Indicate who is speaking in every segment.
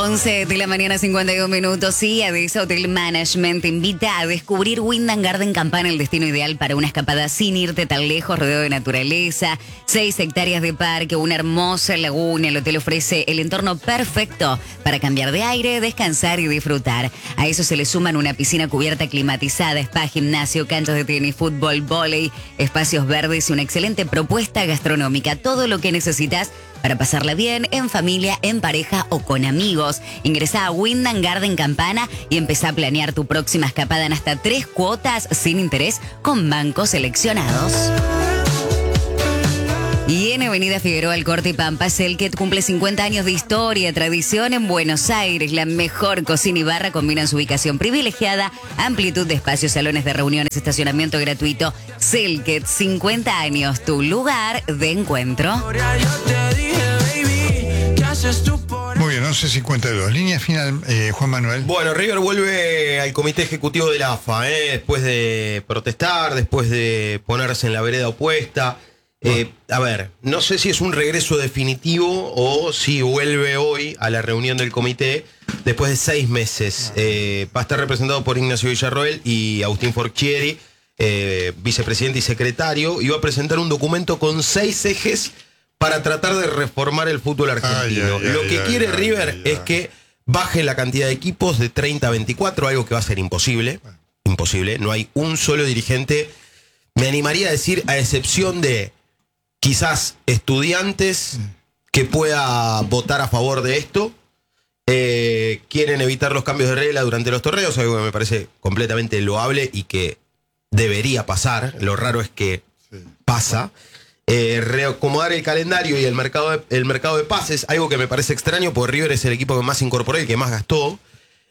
Speaker 1: 11 de la mañana, 51 minutos. IADES Hotel Management te invita a descubrir Wyndham Garden Campana, el destino ideal para una escapada sin irte tan lejos, rodeado de naturaleza. 6 hectáreas de parque, una hermosa laguna. El hotel ofrece el entorno perfecto para cambiar de aire, descansar y disfrutar. A eso se le suman una piscina cubierta climatizada, spa, gimnasio, canchas de tenis, fútbol, vóley, espacios verdes y una excelente propuesta gastronómica. Todo lo que necesitas para pasarla bien, en familia, en pareja o con amigos. Ingresá a Wyndham Garden Campana y empezá a planear tu próxima escapada en hasta 3 cuotas sin interés con bancos seleccionados. Y en Avenida Figueroa Alcorta y Pampa, Selket cumple 50 años de historia, tradición en Buenos Aires. La mejor cocina y barra combinan su ubicación privilegiada, amplitud de espacios, salones de reuniones, estacionamiento gratuito. Selket, 50 años, tu lugar de encuentro.
Speaker 2: Muy bien, 11:52. Línea final, Juan Manuel.
Speaker 3: Bueno, River vuelve al comité ejecutivo de la AFA, después de protestar, después de ponerse en la vereda opuesta. A ver, no sé si es un regreso definitivo o si vuelve hoy a la reunión del comité después de 6 meses. Va a estar representado por Ignacio Villarroel y Agustín Forchieri, vicepresidente y secretario, y va a presentar un documento con 6 ejes para tratar de reformar el fútbol argentino. Lo que quiere River es que baje la cantidad de equipos de 30 a 24, algo que va a ser imposible. Imposible, no hay un solo dirigente, me animaría a decir, a excepción de quizás Estudiantes, que pueda votar a favor de esto. Quieren evitar los cambios de regla durante los torneos, algo que me parece completamente loable y que debería pasar. Lo raro es que pasa. Reacomodar el calendario y el mercado de pases, algo que me parece extraño porque River es el equipo que más incorporó y que más gastó.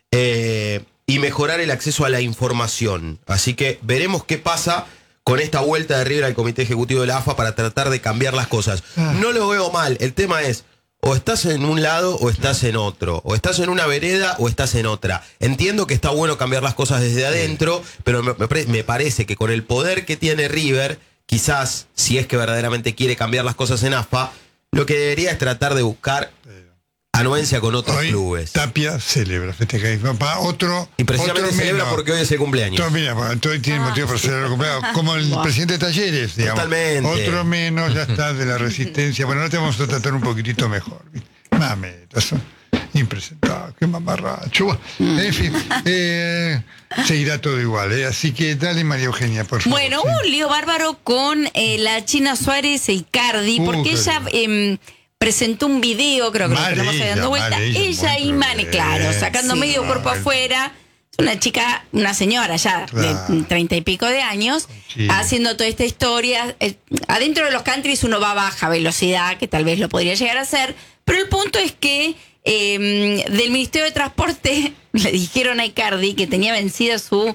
Speaker 3: Y mejorar el acceso a la información. Así que veremos qué pasa con esta vuelta de River al comité ejecutivo de la AFA para tratar de cambiar las cosas. No lo veo mal, el tema es, o estás en un lado o estás en otro, o estás en una vereda o estás en otra. Entiendo que está bueno cambiar las cosas desde adentro, pero me parece que con el poder que tiene River, quizás, si es que verdaderamente quiere cambiar las cosas en AFA, lo que debería es tratar de buscar anuencia con otros clubes.
Speaker 2: Tapia celebra, festeja. Otro.
Speaker 3: Y precisamente
Speaker 2: otro
Speaker 3: celebra
Speaker 2: menos.
Speaker 3: porque hoy es el cumpleaños.
Speaker 2: Entonces tiene motivo para celebrar el cumpleaños. Como el presidente de Talleres, digamos.
Speaker 3: Totalmente.
Speaker 2: Otro menos, ya está, de la Resistencia. Bueno, ahora te vamos a tratar un poquitito mejor. Mametas, impresentable, qué mamarracho. En fin, seguirá todo igual, Así que dale, María Eugenia, por favor.
Speaker 4: Bueno, hubo un lío bárbaro con la China Suárez e Icardi, porque ella presentó un video, creo que lo tenemos ahí dando vuelta. Ella y Mane, claro, sacando medio cuerpo afuera. Es una chica, una señora ya de 30 y pico de años, haciendo toda esta historia. Adentro de los countries uno va a baja velocidad, que tal vez lo podría llegar a hacer, pero el punto es que del Ministerio de Transporte le dijeron a Icardi que tenía vencida su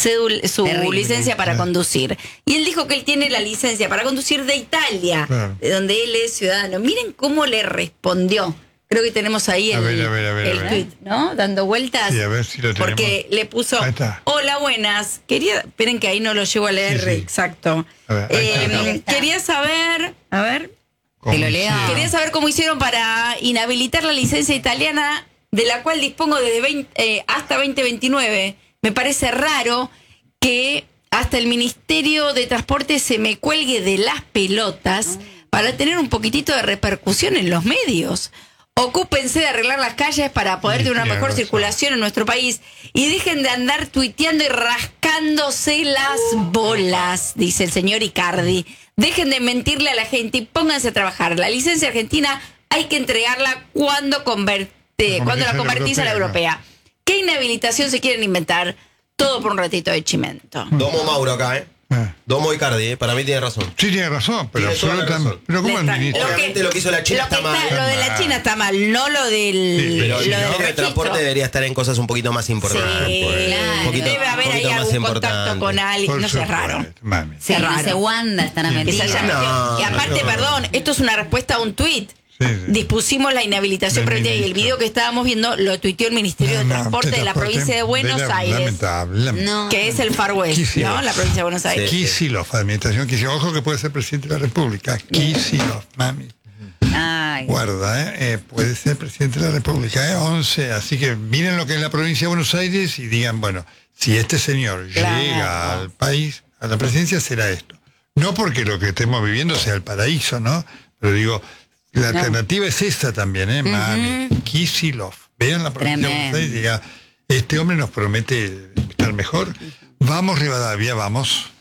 Speaker 4: licencia para conducir. Y él dijo que él tiene la licencia para conducir de Italia, de donde él es ciudadano. Miren cómo le respondió. Creo que tenemos ahí el tweet, ¿no? Dando vueltas.
Speaker 2: Sí, a ver si lo tenemos.
Speaker 4: Porque le puso, hola, buenas. Esperen que ahí no lo llego a leer exacto.
Speaker 2: A ver,
Speaker 4: quería saber,
Speaker 1: te lo leo.
Speaker 4: Quería saber cómo hicieron para inhabilitar la licencia italiana, de la cual dispongo desde hasta 2029. Me parece raro que hasta el Ministerio de Transporte se me cuelgue de las pelotas para tener un poquitito de repercusión en los medios. Ocúpense de arreglar las calles para poder tener una mejor circulación en nuestro país y dejen de andar tuiteando y rascándose las bolas, dice el señor Icardi. Dejen de mentirle a la gente y pónganse a trabajar. La licencia argentina hay que entregarla cuando la convertís a la europea. ¿Qué inhabilitación se quieren inventar? Todo por un ratito de chimento.
Speaker 3: Domo Mauro acá, Domo Icardi, para mí tiene razón.
Speaker 2: Sí, tiene razón, pero absolutamente. Pero ¿cómo el ministro?
Speaker 3: Obviamente lo que hizo la China está mal.
Speaker 4: Lo de la China está mal, no lo del.
Speaker 3: Pero el Ministerio de Transporte debería estar en cosas un poquito más importantes.
Speaker 4: Sí, debe haber ahí algún contacto con alguien. No sé, raro.
Speaker 1: Sí, ese Wanda están a meter.
Speaker 4: Y aparte, perdón, esto es una respuesta a un tuit. Dispusimos la inhabilitación preventiva y el video que estábamos viendo lo tuiteó el Ministerio de Transporte de la provincia de Buenos Aires, que es el Far West, ¿no? La provincia de Buenos Aires.
Speaker 2: Kicillof, administración Kicillof. Ojo que puede ser presidente de la República. Kicillof, mami. Guarda, puede ser presidente de la República, 11. Así que miren lo que es la provincia de Buenos Aires y digan, bueno, si este señor llega al país, a la presidencia, será esto. No porque lo que estemos viviendo sea el paraíso, ¿no? Pero digo, la alternativa es esta también, Mami. Kicillof. Vean la provincia de Buenos Aires y digan, este hombre nos promete estar mejor. Vamos, Rivadavia, vamos.